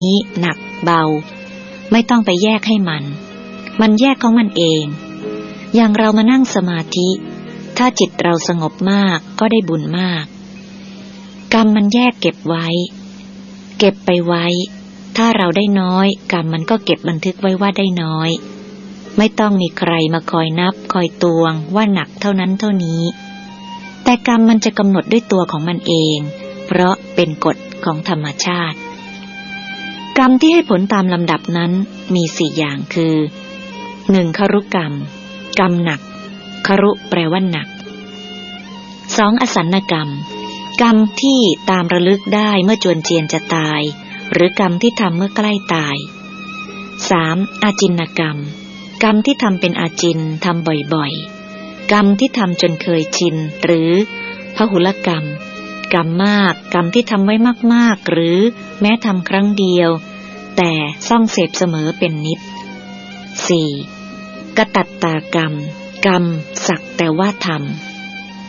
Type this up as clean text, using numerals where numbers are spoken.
นี้หนักเบาไม่ต้องไปแยกให้มันแยกของมันเองอย่างเรามานั่งสมาธิถ้าจิตเราสงบมากก็ได้บุญมากกรรมมันแยกเก็บไว้เก็บไปไว้ถ้าเราได้น้อยกรรมมันก็เก็บบันทึกไว้ว่าได้น้อยไม่ต้องมีใครมาคอยนับคอยตวงว่าหนักเท่านั้นเท่านี้แต่กรรมมันจะกำหนดด้วยตัวของมันเองเพราะเป็นกฎของธรรมชาติกรรมที่ให้ผลตามลำดับนั้นมี4อย่างคือ 1. ครุกรรมกรรมหนักครุแปลว่าหนัก 2. อสัญกรรมกรรมที่ตามระลึกได้เมื่อจวนเจียนจะตายหรือกรรมที่ทำเมื่อใกล้ตาย 3. อาจินกรรมกรรมที่ทำเป็นอาจินทำบ่อยๆกรรมที่ทำจนเคยชินหรือพหุลกรรมกรรมมากกรรมที่ทำไว้มากๆหรือแม้ทำครั้งเดียวแต่ซ่องเสพเสมอเป็นนิจ 4. กตัตตากรรมกรรมสักแต่ว่าทำ